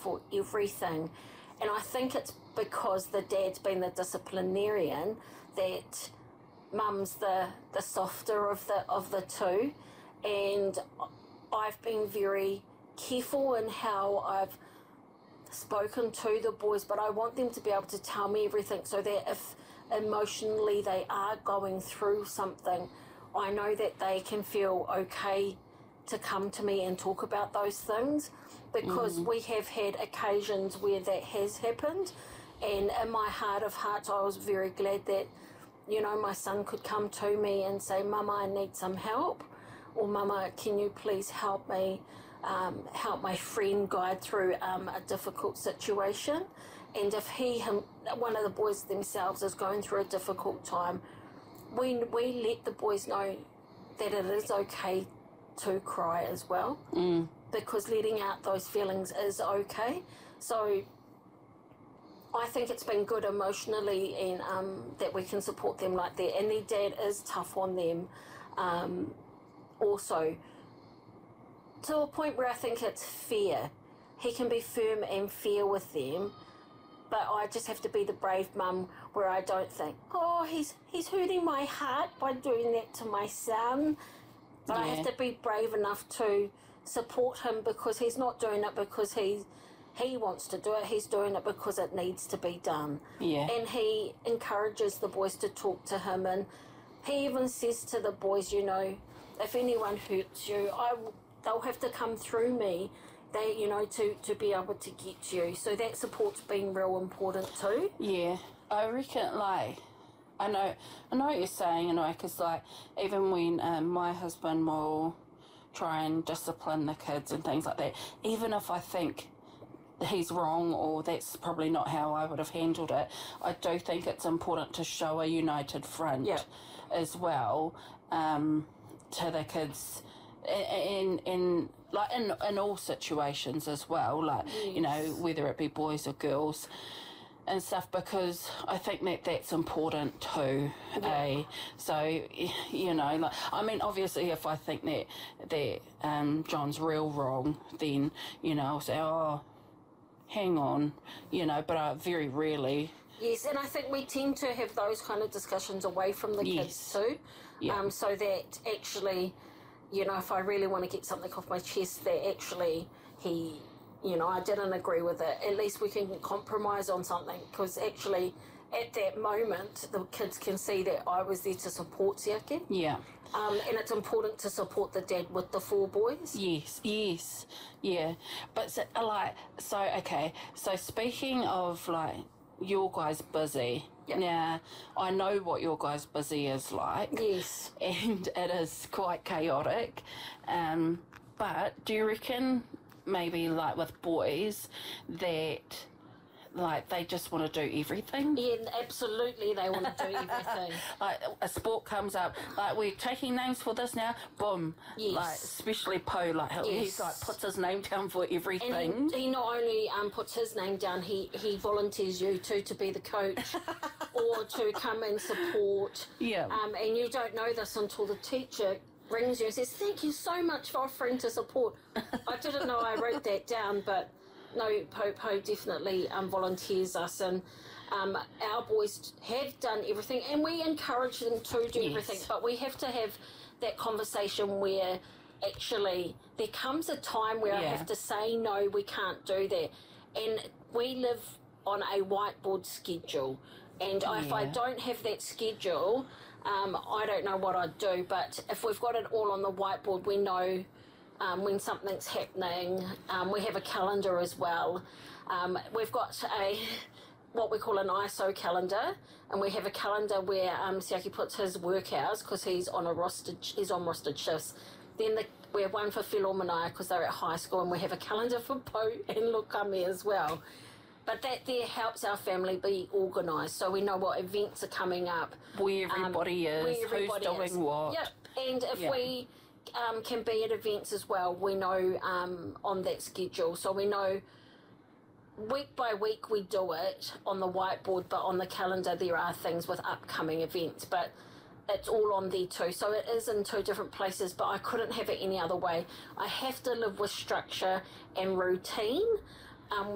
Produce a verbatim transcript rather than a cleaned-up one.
for everything. And I think it's because the dad's been the disciplinarian that mum's the, the softer of the of the two. And I've been very careful in how I've spoken to the boys, but I want them to be able to tell me everything so that if emotionally they are going through something, I know that they can feel okay to come to me and talk about those things, because mm. we have had occasions where that has happened, and in my heart of hearts I was very glad that, you know, my son could come to me and say, Mama, I need some help, or Mama, can you please help me um, help my friend guide through um, a difficult situation. And if he, him, one of the boys themselves is going through a difficult time, we, we let the boys know that it is okay to cry as well, mm. because letting out those feelings is okay. So I think it's been good emotionally, and um, that we can support them like that. And their dad is tough on them um, also, to a point where I think it's fair. He can be firm and fair with them, but I just have to be the brave mum where I don't think, oh, he's he's hurting my heart by doing that to my son. But yeah. I have to be brave enough to support him, because he's not doing it because he he wants to do it. He's doing it because it needs to be done. Yeah. And he encourages the boys to talk to him, and he even says to the boys, you know, if anyone hurts you, I w- they'll have to come through me. They, you know, to, to be able to get you. So that support's been real important too. Yeah, I reckon, like, I know, I know what you're saying, you know, because, like, even when um, my husband will try and discipline the kids and things like that, even if I think he's wrong or that's probably not how I would have handled it, I do think it's important to show a united front yep. as well um, to the kids. In, in like in in all situations as well, like yes. you know, whether it be boys or girls and stuff, because I think that that's important too. Yeah. Eh? So you know, like, I mean, obviously, if I think that that um, John's real wrong, then you know, I'll say, oh, hang on, you know. But I very rarely. Yes, and I think we tend to have those kind of discussions away from the yes. kids too, yeah. um, so that actually, you know, if I really want to get something off my chest that actually he, you know, I didn't agree with it, at least we can compromise on something, because actually at that moment the kids can see that I was there to support Siaki. Yeah. Um, and it's important to support the dad with the four boys. Yes, yes, yeah. But so, like, so, okay, so speaking of, like, your guys busy, yep. now, I know what your guys busy is like. Yes. And it is quite chaotic. Um, but do you reckon maybe, like, with boys that, like, they just want to do everything? Yeah, absolutely, they want to do everything. Like, a sport comes up, like, we're taking names for this now, boom. Yes. Like, especially Poe, like, yes. he's, like, puts his name down for everything. And he, he not only um, puts his name down, he, he volunteers you too to be the coach or to come and support. Yeah. Um, and you don't know this until the teacher rings you and says, thank you so much for offering to support. I didn't know I wrote that down, but no, Popo definitely um, volunteers us, and um, our boys have done everything, and we encourage them to do yes. everything, but we have to have that conversation where actually there comes a time where yeah. I have to say, no, we can't do that. And we live on a whiteboard schedule, and yeah. if I don't have that schedule, um, I don't know what I'd do, but if we've got it all on the whiteboard, we know Um, when something's happening. Um, we have a calendar as well. Um, we've got a what we call an I S O calendar, and we have a calendar where um, Siaki puts his work hours, because he's on a rostered he's on rostered shifts. Then the, we have one for Philomena because they're at high school, and we have a calendar for Poe and Lukami as well. But that there helps our family be organised, so we know what events are coming up, where everybody um, is, where everybody who's doing is. what. Yep. And if yep. we Um, can be at events as well, we know um, on that schedule, so we know week by week we do it on the whiteboard, but on the calendar there are things with upcoming events, but it's all on there too, so it is in two different places, but I couldn't have it any other way. I have to live with structure and routine um,